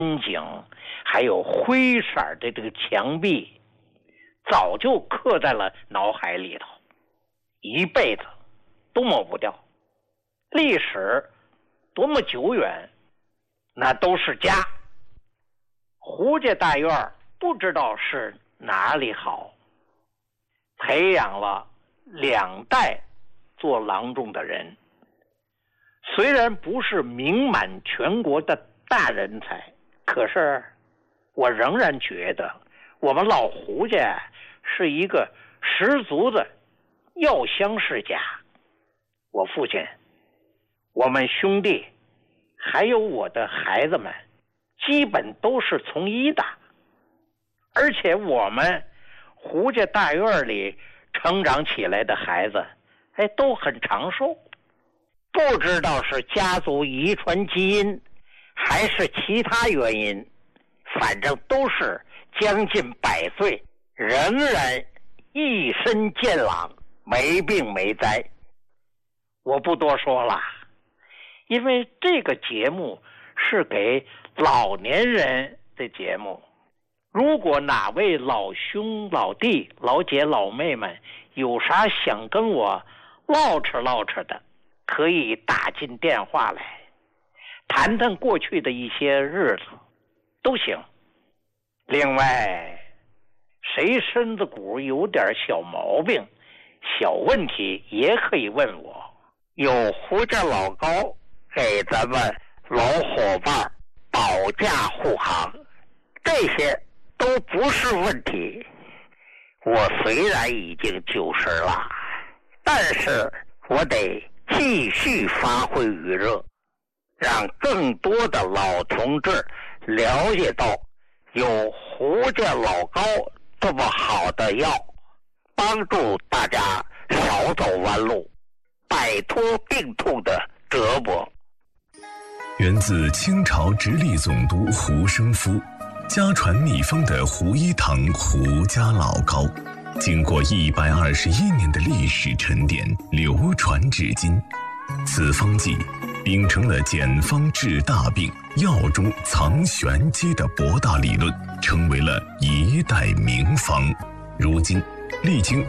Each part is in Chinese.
景，还有灰色的这个墙壁，早就刻在了脑海里头，一辈子都抹不掉。历史多么久远，那都是家。胡家大院不知道是哪里好，培养了2代做郎中的人，虽然不是名满全国的大人才，可是我仍然觉得我们老胡家是一个十足的药香世家。我父亲，我们兄弟，还有我的孩子们，基本都是从医的，而且我们胡家大院里成长起来的孩子，都很长寿。不知道是家族遗传基因，还是其他原因，反正都是将近100岁，仍然一身健朗，没病没灾。我不多说了，因为这个节目是给老年人的节目。如果哪位老兄老弟老姐老妹们有啥想跟我唠扯的，可以打进电话来谈谈过去的一些日子都行。另外，谁身子骨有点小毛病小问题也可以问我，有胡家老高给咱们老伙伴保驾护航，这些都不是问题。我虽然已经90了，但是我得继续发挥余热，让更多的老同志了解到有胡家老高这么好的药，帮助大家少走弯路，摆脱病痛的折磨。 源自清朝直隶总督胡生夫，家传秘方的胡一堂胡家老高，经过121年的历史沉淀，流传至今。此方剂秉承了简方治大病、药中藏玄机的博大理论，成为了一代名方。如今历经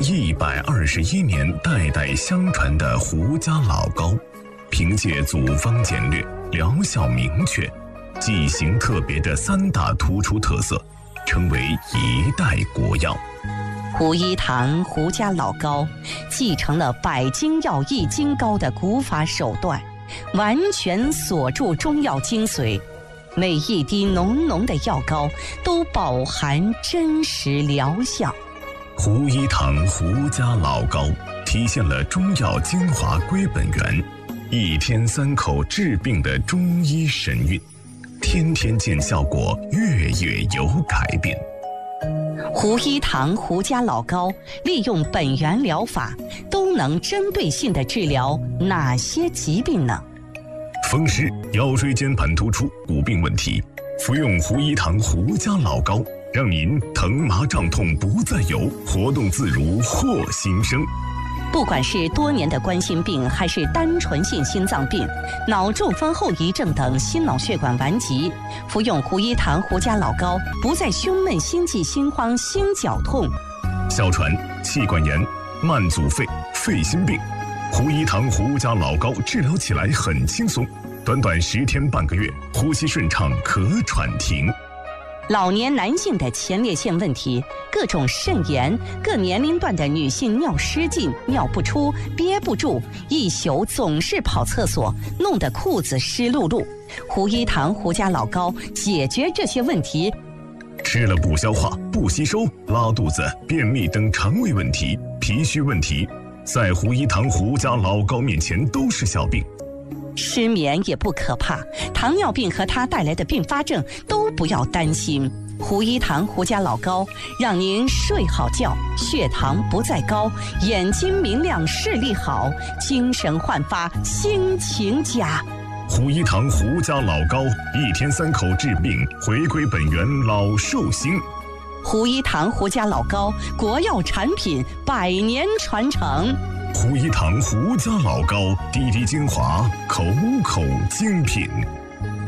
121年代代相传的胡家老高，凭借组方简略、疗效明确、剂型特别的3大突出特色，成为一代国药。 胡一堂胡家老高继承了百金药一金膏的古法手段，完全锁住中药精髓，每一滴浓浓的药膏都饱含真实疗效。 胡一堂胡家老高体现了中药精华归本源，1天3口治病的中医神韵，天天见效果，月月有改变。 胡一堂胡家老高利用本源疗法，都能针对性地治疗哪些疾病呢？ 风湿、腰椎间盘突出、骨病问题，服用胡一堂胡家老高，让您疼麻胀痛不再有，活动自如获新生。 不管是多年的冠心病，还是单纯性心脏病、脑中风后遗症等心脑血管顽疾，服用胡一堂胡家老高，不再胸闷、心悸、心慌、心绞痛。 哮喘、气管炎、慢阻肺、肺心病，胡一堂胡家老高治疗起来很轻松，短短10天半个月，呼吸顺畅，咳喘停。 老年男性的前列腺问题，各种肾炎，各年龄段的女性尿失禁、尿不出、憋不住，一宿总是跑厕所，弄得裤子湿漉漉。胡一堂胡家老高解决这些问题。 吃了不消化、不吸收、拉肚子、便秘等肠胃问题、脾虚问题，在胡一堂胡家老高面前都是小病。 失眠也不可怕，糖尿病和它带来的并发症都不要担心。胡一堂胡家老高让您睡好觉，血糖不再高，眼睛明亮，视力好，精神焕发，心情佳。 胡一堂胡家老高1天3口治病，回归本源，老寿星。 胡一堂胡家老高国药产品100年传承。 胡一堂胡家老高滴滴精华，口口精品。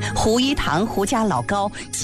胡一堂胡家老高